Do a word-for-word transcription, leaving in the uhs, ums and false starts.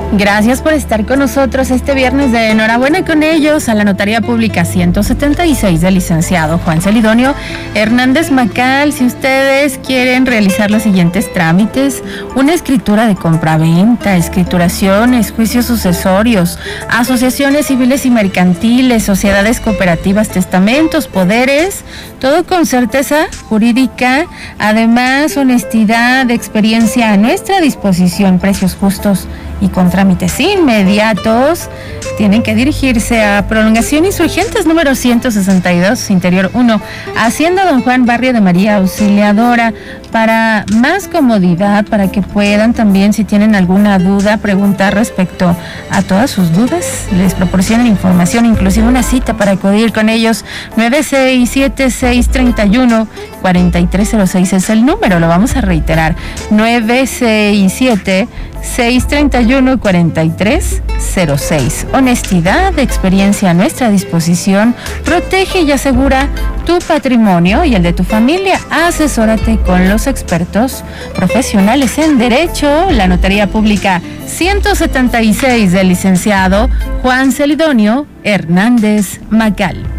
Gracias por estar con nosotros este viernes de Enhorabuena con ellos a la Notaría Pública ciento setenta y seis del licenciado Juan Celidonio Hernández Macal. Si ustedes quieren realizar los siguientes trámites: una escritura de compraventa, escrituraciones, juicios sucesorios, asociaciones civiles y mercantiles, sociedades cooperativas, testamentos, poderes, todo con certeza jurídica, además honestidad, experiencia a nuestra disposición, precios justos y con trámites inmediatos, tienen que dirigirse a Prolongación Insurgentes número ciento sesenta y dos, Interior uno, Hacienda Don Juan, Barrio de María Auxiliadora. Para más comodidad, para que puedan también, si tienen alguna duda, preguntar respecto a todas sus dudas, les proporcionan información, inclusive una cita para acudir con ellos. Nueve seis siete seis tres uno cuatro tres cero seis es el número, lo vamos a reiterar: nueve seis siete seis tres uno cuatro tres cero seis. Honestidad, experiencia a nuestra disposición, protege y asegura tu patrimonio y el de tu familia. Asesórate con los expertos profesionales en Derecho, la Notaría Pública ciento setenta y seis del licenciado Juan Celidonio Hernández Macal.